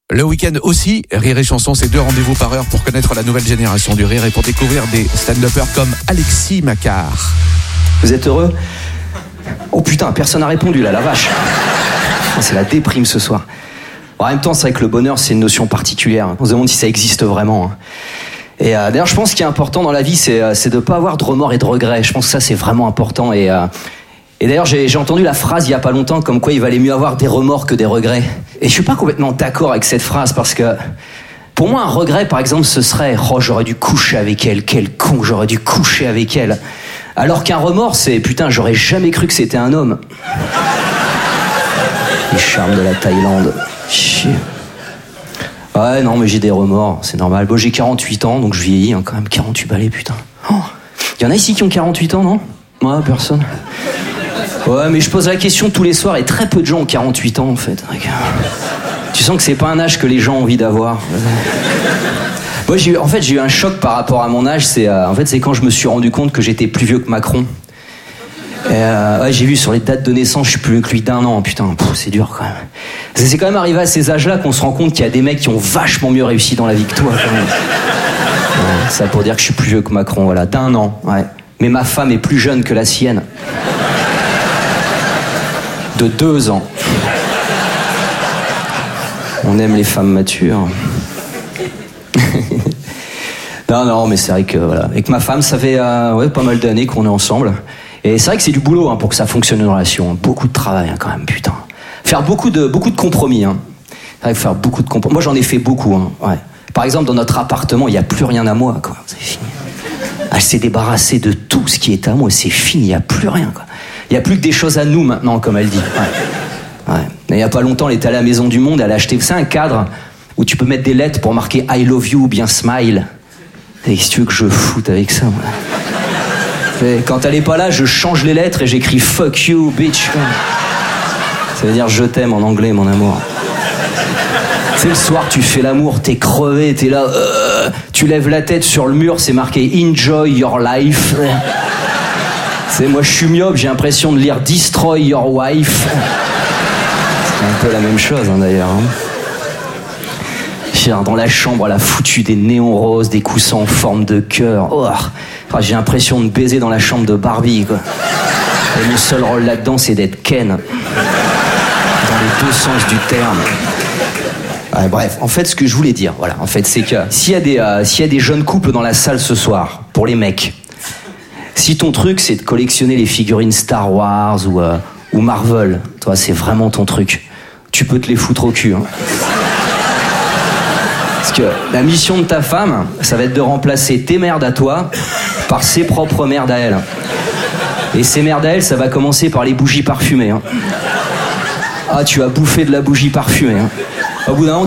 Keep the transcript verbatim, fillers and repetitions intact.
Le week-end aussi, Rire et Chanson, c'est deux rendez-vous par heure pour connaître la nouvelle génération du rire et pour découvrir des stand-uppers comme Alexis Macquart. Vous êtes heureux ? Oh putain, personne n'a répondu là, la vache. C'est la déprime ce soir. En même temps, c'est vrai que le bonheur, c'est une notion particulière. On se demande si ça existe vraiment. Et euh, d'ailleurs, je pense qu'il est important dans la vie, c'est, euh, c'est de ne pas avoir de remords et de regrets. Je pense que ça, c'est vraiment important. Et, euh, et d'ailleurs, j'ai, j'ai entendu la phrase il n'y a pas longtemps, comme quoi il valait mieux avoir des remords que des regrets. Et je suis pas complètement d'accord avec cette phrase, parce que pour moi, un regret, par exemple, ce serait « Oh, j'aurais dû coucher avec elle, quel con, j'aurais dû coucher avec elle ». Alors qu'un remords, c'est « Putain, j'aurais jamais cru que c'était un homme ». Les charmes de la Thaïlande. Chier. Ouais, non, mais j'ai des remords, c'est normal. Bon, j'ai quarante-huit ans, donc je vieillis, hein, quand même, quarante-huit balais, putain. Il oh. y en a ici qui ont quarante-huit ans, non ? Ouais, personne. Ouais, mais je pose la question tous les soirs, et très peu de gens ont quarante-huit ans, en fait. Tu sens que c'est pas un âge que les gens ont envie d'avoir. Moi, j'ai eu, en fait, j'ai eu un choc par rapport à mon âge, c'est, euh, en fait, c'est quand je me suis rendu compte que j'étais plus vieux que Macron. Et euh, ouais, j'ai vu sur les dates de naissance, je suis plus vieux que lui d'un an, putain, pff, c'est dur quand même. C'est quand même arrivé à ces âges-là qu'on se rend compte qu'il y a des mecs qui ont vachement mieux réussi dans la vie que toi, quand même. Ouais, ça pour dire que je suis plus vieux que Macron, voilà, d'un an, ouais. Mais ma femme est plus jeune que la sienne. De deux ans. On aime les femmes matures. Non, non, mais c'est vrai que, voilà. Avec ma femme, ça fait euh, ouais, pas mal d'années qu'on est ensemble. Et c'est vrai que c'est du boulot hein, pour que ça fonctionne une relation. Beaucoup de travail hein, quand même, putain. Faire beaucoup de, beaucoup de compromis. Hein. C'est vrai que faire beaucoup de compromis. Moi, j'en ai fait beaucoup. Hein. Ouais. Par exemple, dans notre appartement, il n'y a plus rien à moi. Quoi. C'est fini. Elle s'est débarrassée de tout ce qui est à moi. C'est fini, il n'y a plus rien. Quoi. Il n'y a plus que des choses à nous maintenant, comme elle dit. Ouais. Ouais. Il n'y a pas longtemps, elle est allée à la Maison du Monde. Elle a acheté, c'est un cadre où tu peux mettre des lettres pour marquer I love you ou bien smile. Et si tu veux que je foute avec ça, moi. Quand elle est pas là, je change les lettres et j'écris fuck you, bitch. Ça veut dire je t'aime en anglais, mon amour. Tu sais, le soir, tu fais l'amour, t'es crevé, t'es là, euh, tu lèves la tête sur le mur, c'est marqué enjoy your life. C'est moi, je suis myope, j'ai l'impression de lire destroy your wife. C'est un peu la même chose, hein, d'ailleurs. Hein. Dans la chambre, elle a foutu des néons roses, des coussins en forme de cœur. Oh, enfin, j'ai l'impression de baiser dans la chambre de Barbie, quoi. Et mon seul rôle là-dedans, c'est d'être Ken. Dans les deux sens du terme. Ouais, bref, en fait, ce que je voulais dire, voilà, en fait, c'est que s'il y a des, euh, s'il y a des jeunes couples dans la salle ce soir, pour les mecs, si ton truc, c'est de collectionner les figurines Star Wars ou, euh, ou Marvel, toi, c'est vraiment ton truc, tu peux te les foutre au cul, hein. Parce que la mission de ta femme, ça va être de remplacer tes merdes à toi par ses propres merdes à elle. Et ces merdes à elle, ça va commencer par les bougies parfumées. Hein. Ah, tu as bouffé de la bougie parfumée. Hein. Au bout d'un moment,